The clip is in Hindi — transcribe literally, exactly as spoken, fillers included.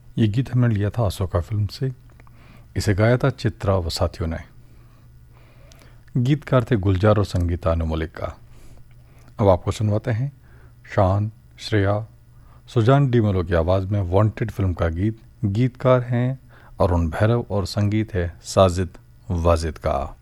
ये गीत हमने लिया था अशोका फिल्म से। इसे गाया था चित्रा व साथियों ने। गीतकार थे गुलजार और संगीता अनु मलिक। अब आपको सुनवाते हैं शान, श्रेया, सुजान डिमेलो की आवाज़ में वांटेड फिल्म का गीत। गीतकार हैं अरुण भैरव और संगीत है साजिद वाजिद का।